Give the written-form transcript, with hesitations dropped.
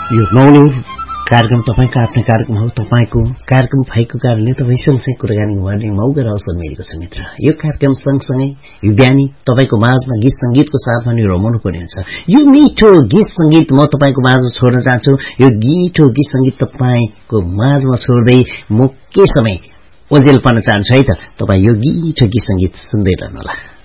यो नौलोर कार्यक्रम तपाईको आफ्नो कार्यक्रम हो तपाईको कार्यक्रम भएको कारणले तपाई सँगसँगै कुराकानी गर्ने मौका र अवसर मिलेको छ मित्र यो कार्यक्रम सँगसँगै बिहानी तपाईको माझमा गीत संगीतको साथमा नि रमाउनु पर्ने हुन्छ यो मिठो गीत संगीत म तपाईको माझमा छोड्न चाहन्छु यो मिठो गीत संगीत तपाईको माझमा छोड्दै म के समय ओजेल पार्न चाहन्छु है त तपाई यो मिठो गीत संगीत सुन्दै रहनुहोला